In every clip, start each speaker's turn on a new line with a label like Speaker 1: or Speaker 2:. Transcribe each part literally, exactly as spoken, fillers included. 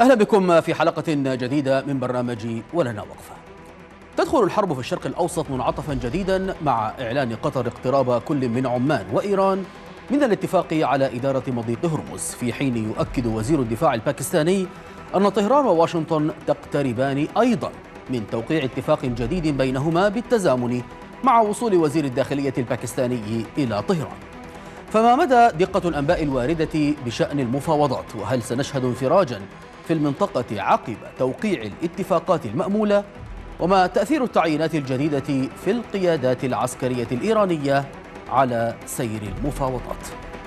Speaker 1: أهلا بكم في حلقة جديدة من برنامج ولنا وقفة. تدخل الحرب في الشرق الأوسط منعطفا جديدا مع إعلان قطر اقتراب كل من عمان وإيران من الاتفاق على إدارة مضيق هرمز، في حين يؤكد وزير الدفاع الباكستاني أن طهران وواشنطن تقتربان أيضا من توقيع اتفاق جديد بينهما بالتزامن مع وصول وزير الداخلية الباكستاني إلى طهران. فما مدى دقة الأنباء الواردة بشأن المفاوضات؟ وهل سنشهد انفراجا في المنطقة عقب توقيع الاتفاقات المأمولة؟ وما تأثير التعيينات الجديدة في القيادات العسكرية الإيرانية على سير المفاوضات؟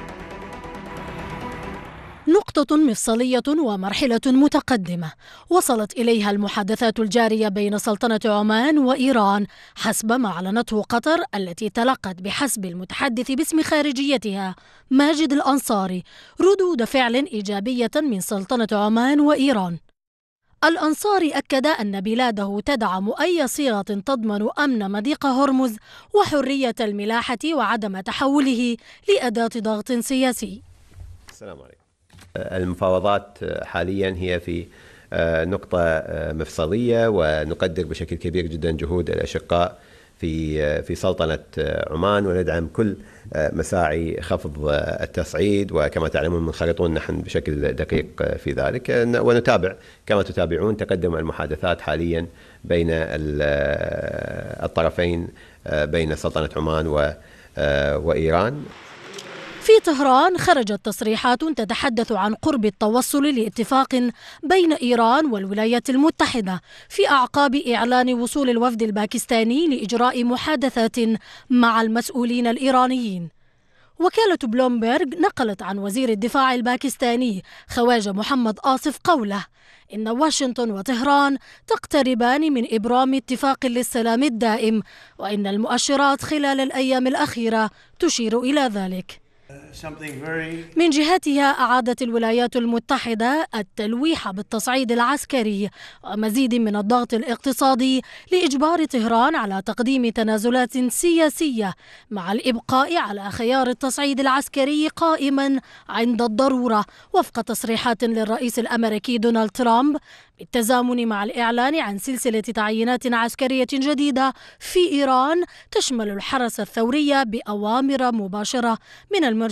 Speaker 2: نقطة مفصلية ومرحلة متقدمة وصلت إليها المحادثات الجارية بين سلطنة عمان وإيران حسب ما أعلنته قطر، التي تلقت بحسب المتحدث باسم خارجيتها ماجد الأنصاري ردود فعل إيجابية من سلطنة عمان وإيران. الأنصاري أكد أن بلاده تدعم أي صيغة تضمن أمن مضيق هرمز وحرية الملاحة وعدم تحوله لأداة ضغط سياسي.
Speaker 3: السلام عليكم. المفاوضات حاليا هي في نقطة مفصلية، ونقدر بشكل كبير جدا جهود الأشقاء في في سلطنة عمان، وندعم كل مساعي خفض التصعيد، وكما تعلمون منخرطون نحن بشكل دقيق في ذلك، ونتابع كما تتابعون تقدم المحادثات حاليا بين الطرفين، بين سلطنة عمان وإيران.
Speaker 2: في طهران خرجت تصريحات تتحدث عن قرب التوصل لاتفاق بين إيران والولايات المتحدة في أعقاب إعلان وصول الوفد الباكستاني لإجراء محادثات مع المسؤولين الإيرانيين. وكالة بلومبرغ نقلت عن وزير الدفاع الباكستاني خواجة محمد آصف قوله إن واشنطن وطهران تقتربان من إبرام اتفاق للسلام الدائم، وإن المؤشرات خلال الأيام الأخيرة تشير إلى ذلك. من جهتها أعادت الولايات المتحدة التلويح بالتصعيد العسكري ومزيد من الضغط الاقتصادي لإجبار طهران على تقديم تنازلات سياسية، مع الإبقاء على خيار التصعيد العسكري قائما عند الضرورة، وفق تصريحات للرئيس الأمريكي دونالد ترامب، بالتزامن مع الإعلان عن سلسلة تعيينات عسكرية جديدة في إيران تشمل الحرس الثوري بأوامر مباشرة من المرشد